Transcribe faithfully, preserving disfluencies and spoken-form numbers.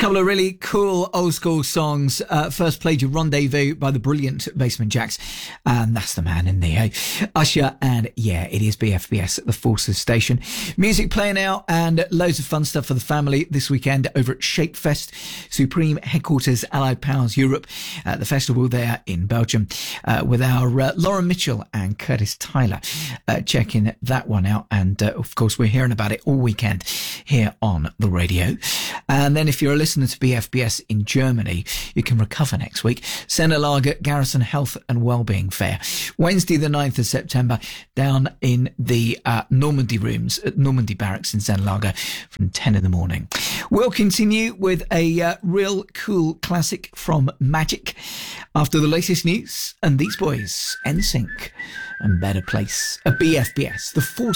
Couple of really cool old school songs. Uh, first played you Rendezvous by the brilliant Basement Jacks. And that's the man in there. Eh? Usher, and yeah, it is B F B S at the Forces Station. Music playing out and loads of fun stuff for the family this weekend over at Shapefest, Supreme Headquarters Allied Powers Europe, at the festival there in Belgium, uh, with our uh, Lauren Mitchell and Curtis Tyler uh, checking that one out. And uh, of course, we're hearing about it all weekend here on the radio. And then if you're a listener to B F B S in Germany, you can recover next week. Senelager Garrison Health and Wellbeing Fair, Wednesday the ninth of September, down in the uh, Normandy rooms at Normandy Barracks in Senelager from ten in the morning. We'll continue with a uh, real cool classic from Magic after the latest news and these boys, N Sync and Better Place, a B F B S, the Force